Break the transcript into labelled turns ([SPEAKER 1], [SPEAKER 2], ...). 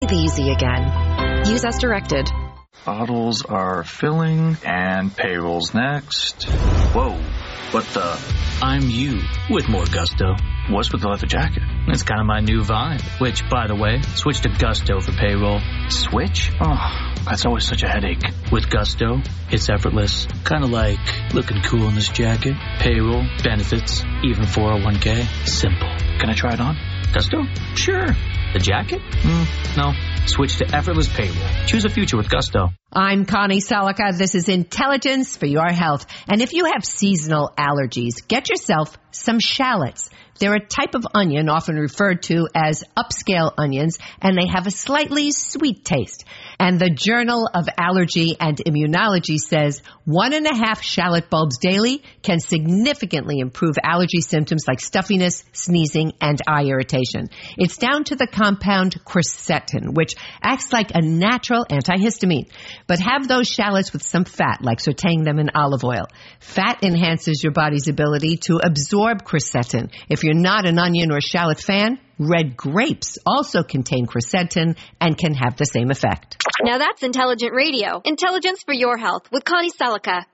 [SPEAKER 1] Easy again. Use as directed.
[SPEAKER 2] Bottles are filling and payroll's next. Whoa, what the?
[SPEAKER 3] I'm you with more gusto.
[SPEAKER 2] What's with the leather jacket?
[SPEAKER 3] It's kind of my new vibe. Which, by the way, switch to Gusto for payroll.
[SPEAKER 2] Switch? Oh, that's always such a headache.
[SPEAKER 3] With Gusto, it's effortless. Kind of like looking cool in this jacket. Payroll, benefits, even 401k. Simple.
[SPEAKER 2] Can I try it on?
[SPEAKER 3] Gusto? Sure. The jacket? No. Switch to effortless payroll. Choose a future with Gusto.
[SPEAKER 4] I'm Connie Salica. This is Intelligence for Your Health. And if you have seasonal allergies, get yourself some shallots. They're a type of onion often referred to as upscale onions, and they have a slightly sweet taste. And the Journal of Allergy and Immunology says 1.5 shallot bulbs daily can significantly improve allergy symptoms like stuffiness, sneezing, and eye irritation. It's down to the compound quercetin, which acts like a natural antihistamine. But have those shallots with some fat, like sauteing them in olive oil. Fat enhances your body's ability to absorb quercetin. If you're not an onion or shallot fan, red grapes also contain quercetin and can have the same effect.
[SPEAKER 5] Now that's intelligent radio. Intelligence for your health with Connie Salica.